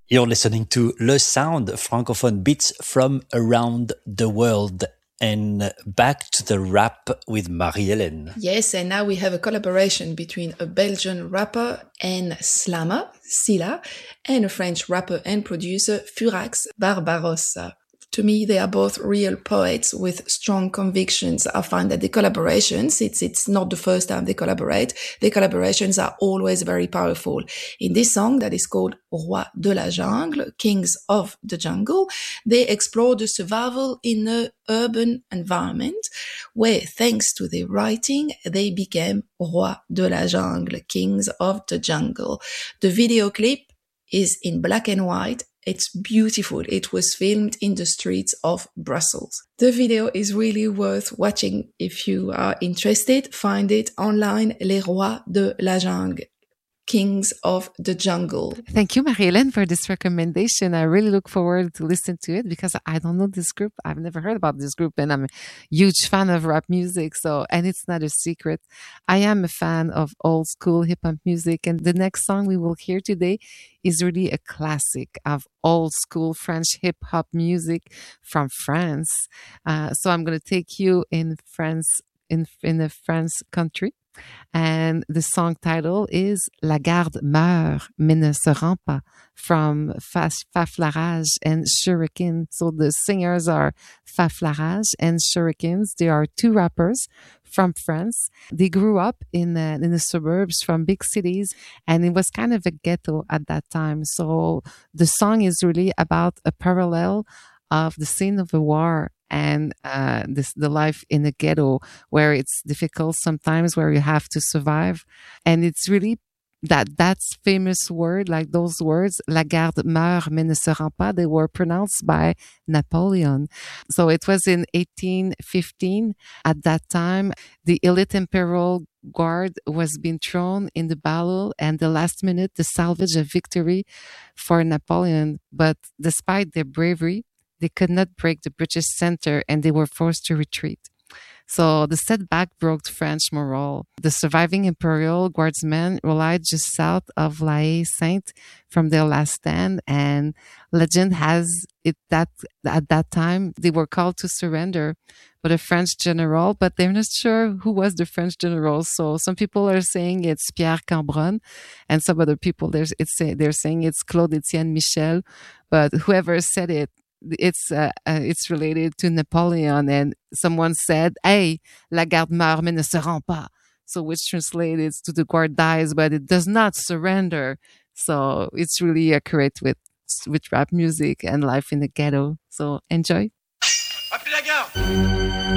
You're listening to Le Sound, francophone beats from around the world. And back to the rap with Marie-Hélène. Yes, and now we have a collaboration between a Belgian rapper and slammer, Silla, and a French rapper and producer, Furax Barbarossa. To me, they are both real poets with strong convictions. I find that the collaborations, it's not the first time they collaborate. The collaborations are always very powerful. In this song that is called Roi de la Jungle, Kings of the Jungle, they explore the survival in an urban environment where, thanks to their writing, they became Roi de la Jungle, Kings of the Jungle. The video clip is in black and white. It's beautiful. It was filmed in the streets of Brussels. The video is really worth watching. If you are interested, find it online, Les Rois de la Jungle, Kings of the Jungle. Thank you, Marie-Hélène, for this recommendation. I really look forward to listen to it because I don't know this group. I've never heard about this group, and I'm a huge fan of rap music. And it's not a secret. I am a fan of old school hip hop music, and the next song we will hear today is really a classic of old school French hip hop music from France. So I'm going to take you in France, in the France country. And the song title is La Garde meurt, mais ne se rend pas, from Faflarage and Shuriken. So the singers are Faflarage and Shurikens. They are two rappers from France. They grew up in the suburbs from big cities, and it was kind of a ghetto at that time. So the song is really about a parallel of the scene of the war and the life in the ghetto, where it's difficult sometimes, where you have to survive. And it's really that's famous word, like those words, La Garde meurt mais ne se rend pas, they were pronounced by Napoleon. So it was in 1815. At that time, the elite imperial guard was being thrown in the battle, and the last minute to salvage a victory for Napoleon. But despite their bravery, they could not break the British center, and they were forced to retreat. So the setback broke French morale. The surviving Imperial Guardsmen relied just south of La Haye-Sainte from their last stand, and legend has it that at that time they were called to surrender, but a French general, but they're not sure who was the French general. So some people are saying it's Pierre Cambronne, and some other people they're saying it's Claude Etienne Michel, but whoever said it, it's related to Napoleon, and someone said, "Hey, la garde meurt mais ne se rend pas," so which translates to the guard dies but it does not surrender. So it's really accurate with rap music and life in the ghetto. So enjoy.